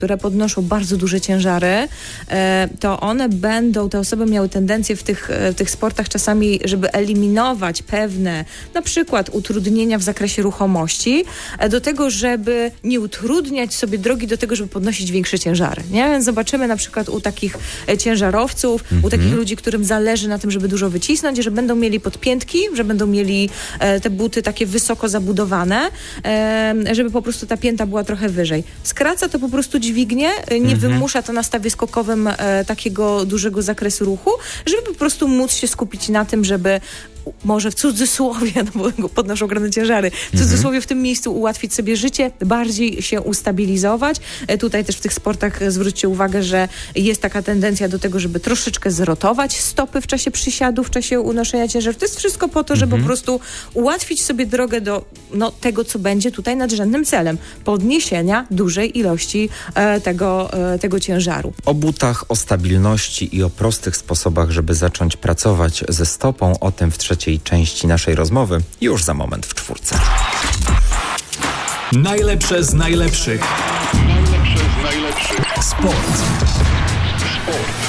które podnoszą bardzo duże ciężary, to te osoby miały tendencję w tych sportach czasami, żeby eliminować pewne, na przykład utrudnienia w zakresie ruchomości, do tego, żeby nie utrudniać sobie drogi do tego, żeby podnosić większe ciężary. Nie? Więc zobaczymy na przykład u takich ciężarowców, u takich ludzi, którym zależy na tym, żeby dużo wycisnąć, że będą mieli podpiętki, że będą mieli te buty takie wysoko zabudowane, żeby po prostu ta pięta była trochę wyżej. Skraca to po prostu dźwignię, nie wymusza to na stawie skokowym takiego dużego zakresu ruchu, żeby po prostu móc się skupić na tym, żeby może w cudzysłowie, no bo podnoszą ogromne ciężary, w cudzysłowie w tym miejscu ułatwić sobie życie, bardziej się ustabilizować. Tutaj też w tych sportach zwróćcie uwagę, że jest taka tendencja do tego, żeby troszeczkę zrotować stopy w czasie przysiadu, w czasie unoszenia ciężarów. To jest wszystko po to, żeby po prostu ułatwić sobie drogę do tego, co będzie tutaj nadrzędnym celem. Podniesienia dużej ilości tego ciężaru. O butach, o stabilności i o prostych sposobach, żeby zacząć pracować ze stopą, o tym w trzeciej części naszej rozmowy już za moment w czwórce. Najlepsze z najlepszych. Sport.